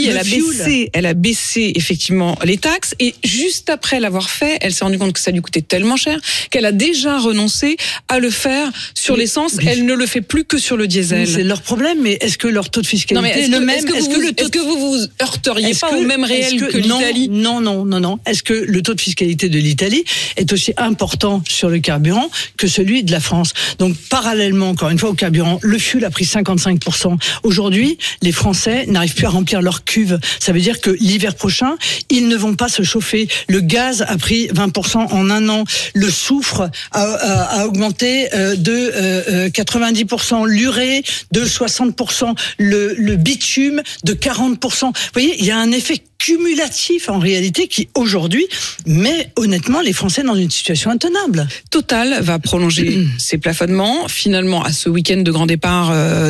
oui, elle a baissé effectivement les taxes, et juste après l'avoir fait, elle s'est rendue compte que ça lui coûtait tellement cher qu'elle a déjà renoncé à le faire sur l'essence. Elle ne le fait plus que sur le diesel. C'est leur problème, mais est-ce que leur taux de fiscalité est le même? Est-ce que vous vous heurteriez pas au même réel que l'Italie? Non. Est-ce que le taux de fiscalité de l'Italie est aussi important sur le carburant que celui de la France? Donc, parallèlement, encore une fois, au carburant, le fioul a pris 55%. Aujourd'hui, les Français n'arrivent plus à remplir leur cuve. Ça veut dire que l'hiver prochain, ils ne vont pas se chauffer. Le gaz a pris 20% en un an. Le soufre a augmenté de 90%. L'urée de 60%. Le bitume de 40%. Vous voyez, il y a un effet cumulatif en réalité qui aujourd'hui met honnêtement les Français dans une situation intenable. Total va prolonger ses plafonnements finalement à ce week-end de grand départ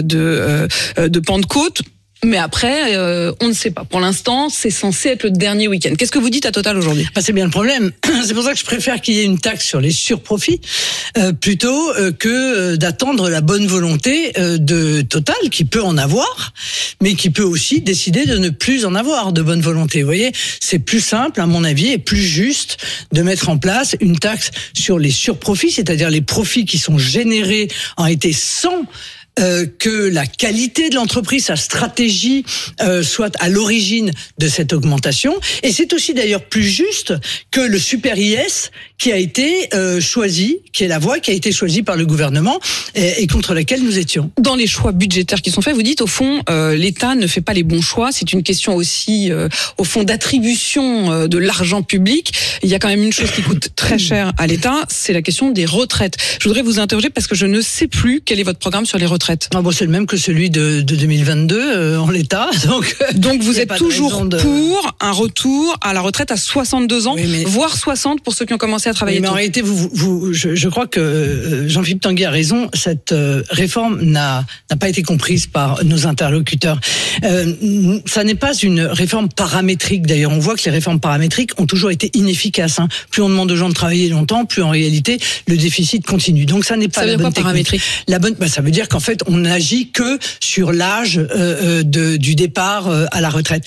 de Pentecôte. Mais après, on ne sait pas. Pour l'instant, c'est censé être le dernier week-end. Qu'est-ce que vous dites à Total aujourd'hui ? C'est bien le problème. C'est pour ça que je préfère qu'il y ait une taxe sur les surprofits plutôt que d'attendre la bonne volonté de Total, qui peut en avoir, mais qui peut aussi décider de ne plus en avoir de bonne volonté. Vous voyez, c'est plus simple, à mon avis, et plus juste de mettre en place une taxe sur les surprofits, c'est-à-dire les profits qui sont générés en réalité sans que la qualité de l'entreprise, sa stratégie soit à l'origine de cette augmentation. Et c'est aussi d'ailleurs plus juste que le super IS qui a été choisi, qui est la voie qui a été choisie par le gouvernement et contre laquelle nous étions. Dans les choix budgétaires qui sont faits, vous dites au fond, l'État ne fait pas les bons choix. C'est une question aussi, au fond, d'attribution de l'argent public. Il y a quand même une chose qui coûte très cher à l'État, c'est la question des retraites. Je voudrais vous interroger parce que je ne sais plus quel est votre programme sur les retraites. C'est le même que celui de 2022 en l'état. Donc vous êtes toujours pour un retour à la retraite à 62 ans, voire 60 pour ceux qui ont commencé à travailler tôt. Mais en réalité, je crois que Jean-Philippe Tanguy a raison. Cette réforme n'a pas été comprise par nos interlocuteurs. Ça n'est pas une réforme paramétrique. D'ailleurs, on voit que les réformes paramétriques ont toujours été inefficaces. Plus on demande aux gens de travailler longtemps, plus en réalité le déficit continue. Donc ça n'est pas la bonne technique. Paramétrique. Ça veut dire qu'en fait on n'agit que sur l'âge du départ à la retraite.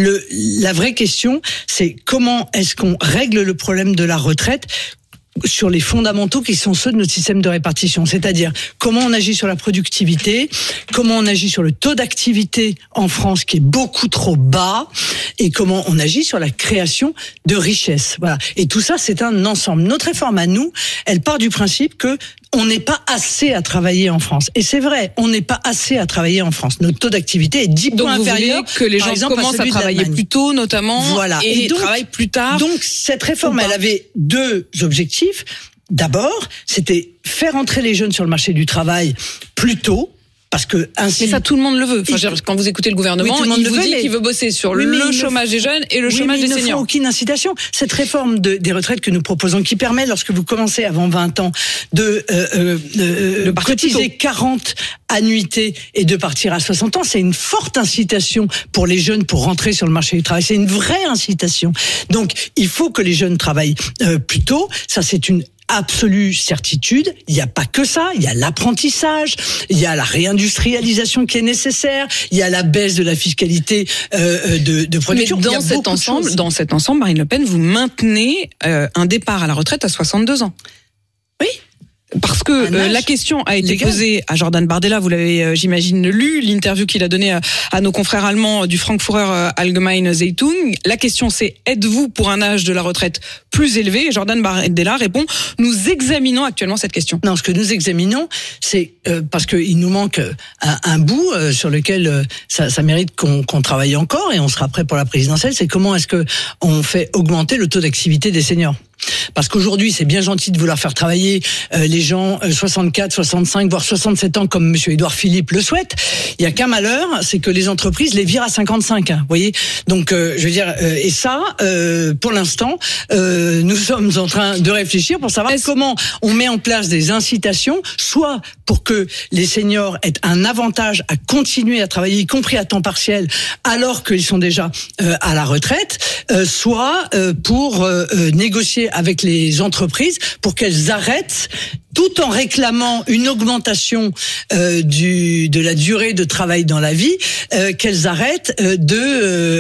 La vraie question, c'est comment est-ce qu'on règle le problème de la retraite sur les fondamentaux qui sont ceux de notre système de répartition, c'est-à-dire comment on agit sur la productivité, comment on agit sur le taux d'activité en France qui est beaucoup trop bas, et comment on agit sur la création de richesses. Voilà. Et tout ça, c'est un ensemble. Notre réforme à nous, elle part du principe que on n'est pas assez à travailler en France. Et c'est vrai, on n'est pas assez à travailler en France. Notre taux d'activité est 10 points inférieur. Donc vous voulez que les gens commencent à travailler plus tôt, notamment, voilà. Et donc, travaillent plus tard. Donc cette réforme, elle avait deux objectifs. D'abord, c'était faire entrer les jeunes sur le marché du travail plus tôt. Parce que ainsi. Mais ça, tout le monde le veut. Quand vous écoutez le gouvernement, il vous dit qu'il veut bosser sur le chômage des jeunes et le chômage des seniors. Il ne faut aucune incitation. Cette réforme des retraites que nous proposons, qui permet, lorsque vous commencez avant 20 ans, de cotiser 40 annuités et de partir à 60 ans, c'est une forte incitation pour les jeunes pour rentrer sur le marché du travail. C'est une vraie incitation. Donc, il faut que les jeunes travaillent plus tôt. Ça, c'est une absolue certitude. Il n'y a pas que ça, il y a l'apprentissage, il y a la réindustrialisation qui est nécessaire, il y a la baisse de la fiscalité de production. Mais dans cet ensemble, Marine Le Pen, vous maintenez un départ à la retraite à 62 ans. Oui. Parce que la question a été posée à Jordan Bardella, vous l'avez, j'imagine, lu, l'interview qu'il a donnée à nos confrères allemands du Frankfurter Allgemeine Zeitung. La question c'est, êtes-vous pour un âge de la retraite plus élevé ? Et Jordan Bardella répond, nous examinons actuellement cette question. Non, ce que nous examinons, c'est parce qu'il nous manque un bout sur lequel ça mérite qu'on travaille encore, et on sera prêt pour la présidentielle, c'est comment est-ce que on fait augmenter le taux d'activité des seniors. Parce qu'aujourd'hui, c'est bien gentil de vouloir faire travailler les gens 64, 65, voire 67 ans, comme monsieur Édouard Philippe le souhaite. Il y a qu'un malheur, c'est que les entreprises les virent à 55. Vous voyez. Donc, je veux dire, et ça, pour l'instant, nous sommes en train de réfléchir pour savoir comment on met en place des incitations, soit pour que les seniors aient un avantage à continuer à travailler, y compris à temps partiel, alors qu'ils sont déjà à la retraite, soit pour négocier avec les entreprises pour qu'elles arrêtent, tout en réclamant une augmentation de la durée de travail dans la vie, qu'elles arrêtent de